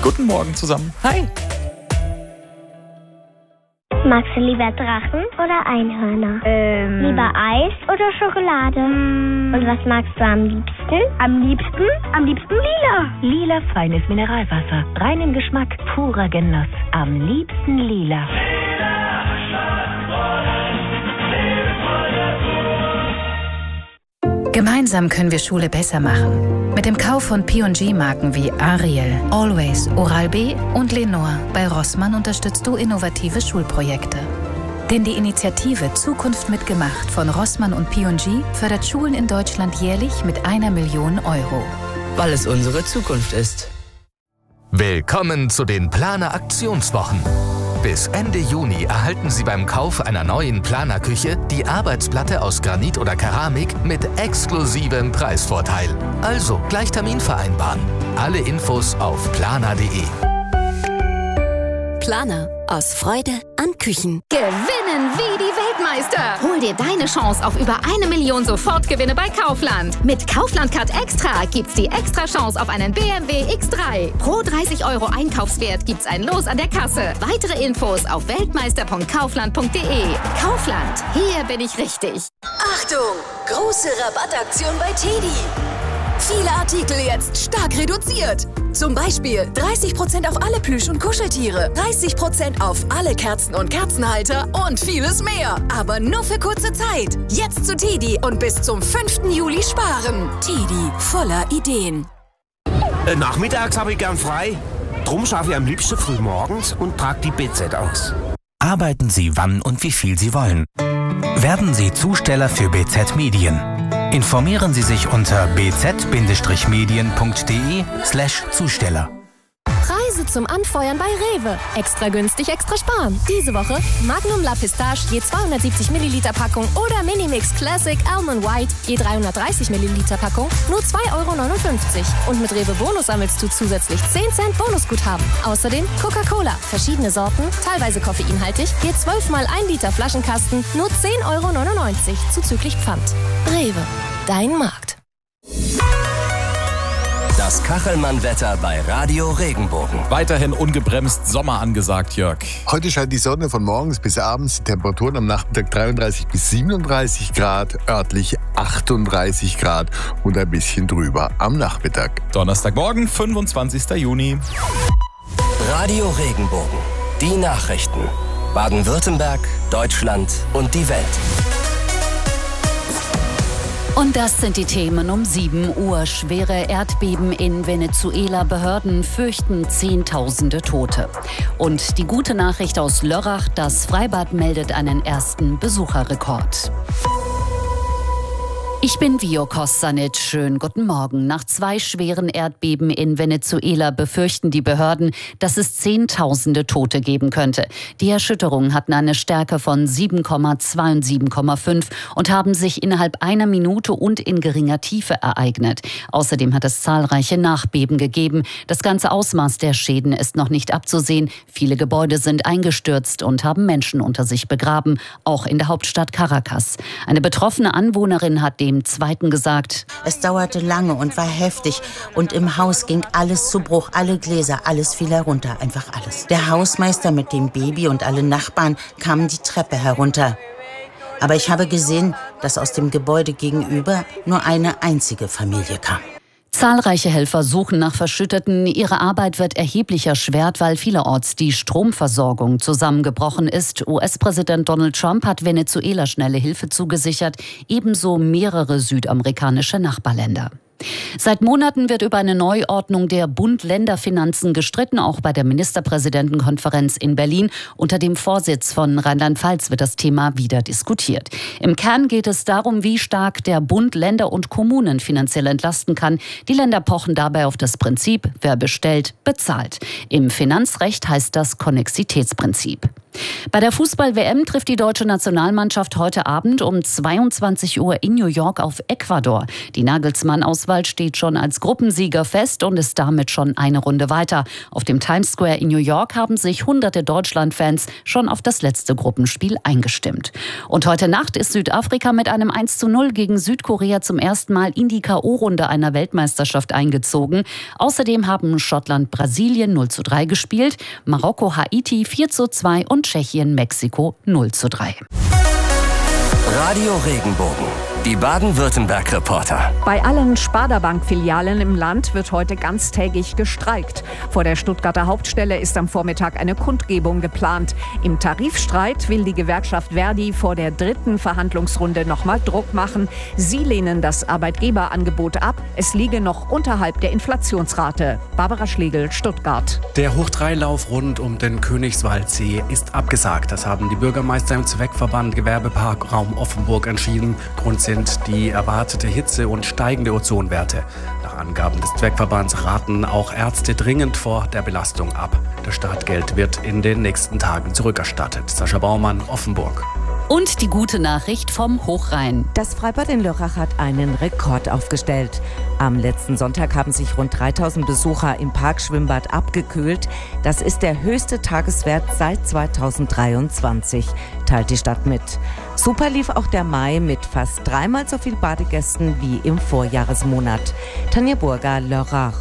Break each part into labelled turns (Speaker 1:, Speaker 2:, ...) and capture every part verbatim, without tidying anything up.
Speaker 1: Guten Morgen zusammen. Hi.
Speaker 2: Magst du lieber Drachen oder Einhörner? Ähm. Lieber Eis oder Schokolade? Mm. Und was magst du am liebsten?
Speaker 3: Am liebsten? Am liebsten lila. Lila feines Mineralwasser. Reinen Geschmack, purer Genuss. Am liebsten lila.
Speaker 4: Gemeinsam können wir Schule besser machen. Mit dem Kauf von P und G-Marken wie Ariel, Always, Oral-B und Lenore bei Rossmann unterstützt du innovative Schulprojekte. Denn die Initiative Zukunft mitgemacht von Rossmann und P und G fördert Schulen in Deutschland jährlich mit einer Million Euro.
Speaker 5: Weil es unsere Zukunft ist.
Speaker 6: Willkommen zu den Planer-Aktionswochen. Bis Ende Juni erhalten Sie beim Kauf einer neuen Planerküche die Arbeitsplatte aus Granit oder Keramik mit exklusivem Preisvorteil. Also gleich Termin vereinbaren. Alle Infos auf planer punkt de.
Speaker 7: Planer. Aus Freude an Küchen.
Speaker 8: Gewinnen wie die Weltmeister. Hol dir deine Chance auf über eine Million Sofortgewinne bei Kaufland. Mit Kaufland Card Extra gibt's die extra Chance auf einen B M W X drei. Pro dreißig Euro Einkaufswert gibt's ein Los an der Kasse. Weitere Infos auf weltmeister punkt kaufland punkt de. Kaufland, hier bin ich richtig.
Speaker 7: Achtung! Große Rabattaktion bei Teddy. Viele Artikel jetzt stark reduziert. Zum Beispiel dreißig Prozent auf alle Plüsch- und Kuscheltiere, dreißig Prozent auf alle Kerzen und Kerzenhalter und vieles mehr. Aber nur für kurze Zeit. Jetzt zu Teddy und bis zum fünften Juli sparen. Teddy, voller Ideen.
Speaker 9: Äh, nachmittags habe ich gern frei. Drum schaffe ich am liebsten früh morgens und trage die B Z aus.
Speaker 10: Arbeiten Sie wann und wie viel Sie wollen. Werden Sie Zusteller für B Z Medien. Informieren Sie sich unter b z bindestrich medien punkt de slash Zusteller.
Speaker 11: Preise zum Anfeuern bei Rewe. Extra günstig, extra sparen. Diese Woche Magnum La Pistache je zweihundertsiebzig Milliliter Packung oder Minimix Classic Almond White je dreihundertdreißig Milliliter Packung nur zwei Euro neunundfünfzig. Und mit Rewe Bonus sammelst du zusätzlich zehn Cent Bonusguthaben. Außerdem Coca-Cola, verschiedene Sorten, teilweise koffeinhaltig, je zwölf mal ein Liter Flaschenkasten nur zehn Euro neunundneunzig zuzüglich Pfand. Rewe, dein Markt.
Speaker 12: Das Kachelmann-Wetter bei Radio Regenbogen.
Speaker 1: Weiterhin ungebremst Sommer angesagt, Jörg.
Speaker 13: Heute scheint die Sonne von morgens bis abends. Die Temperaturen am Nachmittag dreiunddreißig bis siebenunddreißig Grad, örtlich achtunddreißig Grad und ein bisschen drüber am Nachmittag.
Speaker 1: Donnerstagmorgen, fünfundzwanzigster Juni.
Speaker 12: Radio Regenbogen. Die Nachrichten. Baden-Württemberg, Deutschland und die Welt.
Speaker 14: Und das sind die Themen um sieben Uhr. Schwere Erdbeben in Venezuela. Behörden fürchten Zehntausende Tote. Und die gute Nachricht aus Lörrach. Das Freibad meldet einen ersten Besucherrekord. Ich bin Vio Kostanic. Schönen guten Morgen. Nach zwei schweren Erdbeben in Venezuela befürchten die Behörden, dass es Zehntausende Tote geben könnte. Die Erschütterungen hatten eine Stärke von sieben Komma zwei und sieben Komma fünf und haben sich innerhalb einer Minute und in geringer Tiefe ereignet. Außerdem hat es zahlreiche Nachbeben gegeben. Das ganze Ausmaß der Schäden ist noch nicht abzusehen. Viele Gebäude sind eingestürzt und haben Menschen unter sich begraben, auch in der Hauptstadt Caracas. Eine betroffene Anwohnerin hat dem Zweiten gesagt:
Speaker 15: Es dauerte lange und war heftig und im Haus ging alles zu Bruch, alle Gläser, alles fiel herunter, einfach alles. Der Hausmeister mit dem Baby und alle Nachbarn kamen die Treppe herunter. Aber ich habe gesehen, dass aus dem Gebäude gegenüber nur eine einzige Familie kam.
Speaker 14: Zahlreiche Helfer suchen nach Verschütteten. Ihre Arbeit wird erheblich erschwert, weil vielerorts die Stromversorgung zusammengebrochen ist. U S-Präsident Donald Trump hat Venezuela schnelle Hilfe zugesichert, ebenso mehrere südamerikanische Nachbarländer. Seit Monaten wird über eine Neuordnung der Bund-Länder-Finanzen gestritten. Auch bei der Ministerpräsidentenkonferenz in Berlin unter dem Vorsitz von Rheinland-Pfalz wird das Thema wieder diskutiert. Im Kern geht es darum, wie stark der Bund Länder und Kommunen finanziell entlasten kann. Die Länder pochen dabei auf das Prinzip, wer bestellt, bezahlt. Im Finanzrecht heißt das Konnexitätsprinzip. Bei der Fußball-W M trifft die deutsche Nationalmannschaft heute Abend um zweiundzwanzig Uhr in New York auf Ecuador. Die Nagelsmann-Auswahl steht schon als Gruppensieger fest und ist damit schon eine Runde weiter. Auf dem Times Square in New York haben sich hunderte Deutschland-Fans schon auf das letzte Gruppenspiel eingestimmt. Und heute Nacht ist Südafrika mit einem eins zu null gegen Südkorea zum ersten Mal in die K O-Runde einer Weltmeisterschaft eingezogen. Außerdem haben Schottland Brasilien null zu drei gespielt, Marokko Haiti vier zu zwei und Tschechien Mexiko null zu drei.
Speaker 12: Radio Regenbogen, die Baden-Württemberg-Reporter.
Speaker 16: Bei allen Sparda-Bank-Filialen im Land wird heute ganztägig gestreikt. Vor der Stuttgarter Hauptstelle ist am Vormittag eine Kundgebung geplant. Im Tarifstreit will die Gewerkschaft Verdi vor der dritten Verhandlungsrunde nochmal Druck machen. Sie lehnen das Arbeitgeberangebot ab. Es liege noch unterhalb der Inflationsrate. Barbara Schlegel, Stuttgart.
Speaker 17: Der Hoch drei Lauf rund um den Königswaldsee ist abgesagt. Das haben die Bürgermeister im Zweckverband Gewerbepark Raum Offenburg entschieden. Grund sind die erwartete Hitze und steigende Ozonwerte. Nach Angaben des Zweckverbands raten auch Ärzte dringend vor der Belastung ab. Das Startgeld wird in den nächsten Tagen zurückerstattet. Sascha Baumann, Offenburg.
Speaker 14: Und die gute Nachricht vom Hochrhein.
Speaker 18: Das Freibad in Lörrach hat einen Rekord aufgestellt. Am letzten Sonntag haben sich rund dreitausend Besucher im Parkschwimmbad abgekühlt. Das ist der höchste Tageswert seit zweitausenddreiundzwanzig, teilt die Stadt mit. Super lief auch der Mai mit fast dreimal so viel Badegästen wie im Vorjahresmonat. Tanja Burger, Lörrach.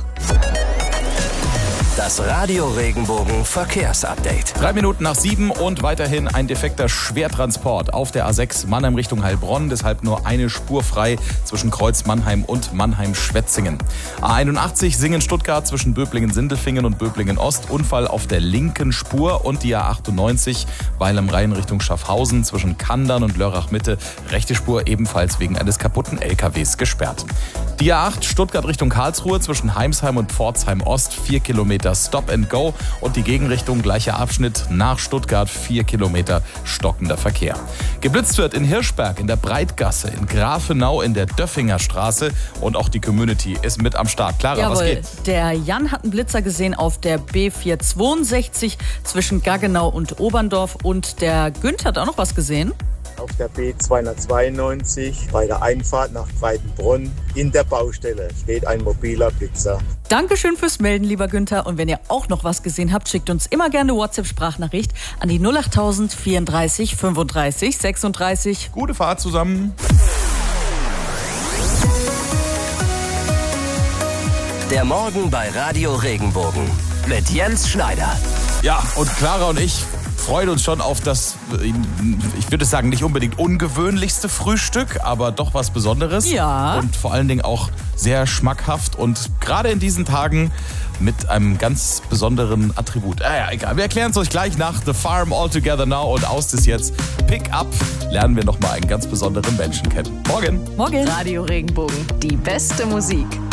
Speaker 12: Das Radio Regenbogen Verkehrsupdate.
Speaker 1: Drei Minuten nach sieben und weiterhin ein defekter Schwertransport auf der A sechs Mannheim Richtung Heilbronn. Deshalb nur eine Spur frei zwischen Kreuz Mannheim und Mannheim-Schwetzingen. A einundachtzig Singen-Stuttgart zwischen Böblingen-Sindelfingen und Böblingen-Ost. Unfall auf der linken Spur. Und die A achtundneunzig Weil am Rhein Richtung Schaffhausen zwischen Kandern und Lörrach-Mitte. Rechte Spur ebenfalls wegen eines kaputten L K Ws gesperrt. Die A acht Stuttgart Richtung Karlsruhe zwischen Heimsheim und Pforzheim-Ost. Vier Kilometer Stop and Go und die Gegenrichtung gleicher Abschnitt nach Stuttgart, vier Kilometer stockender Verkehr. Geblitzt wird in Hirschberg, in der Breitgasse, in Grafenau, in der Döffinger Straße und auch die Community ist mit am Start. Clara,
Speaker 19: Jawohl,
Speaker 1: was geht?
Speaker 19: Der Jan hat einen Blitzer gesehen auf der B vierhundertzweiundsechzig zwischen Gaggenau und Oberndorf und der Günther hat auch noch was gesehen.
Speaker 20: Auf der B zweihundertzweiundneunzig bei der Einfahrt nach Breitenbrunn in der Baustelle steht ein mobiler Blitzer.
Speaker 19: Dankeschön fürs Melden, lieber Günther. Und wenn ihr auch noch was gesehen habt, schickt uns immer gerne eine WhatsApp-Sprachnachricht an die null achttausend vierunddreißig fünfunddreißig sechsunddreißig.
Speaker 1: Gute Fahrt zusammen.
Speaker 12: Der Morgen bei Radio Regenbogen mit Jens Schneider.
Speaker 1: Ja, und Clara und ich freuen uns schon auf das, ich würde sagen, nicht unbedingt ungewöhnlichste Frühstück, aber doch was Besonderes.
Speaker 19: Ja.
Speaker 1: Und vor allen Dingen auch sehr schmackhaft und gerade in diesen Tagen mit einem ganz besonderen Attribut. Ah ja, egal. Wir erklären es euch gleich nach The Farm All Together Now und aus das jetzt Pick Up lernen wir nochmal einen ganz besonderen Menschen kennen. Morgen.
Speaker 19: Morgen.
Speaker 7: Radio Regenbogen, die beste Musik.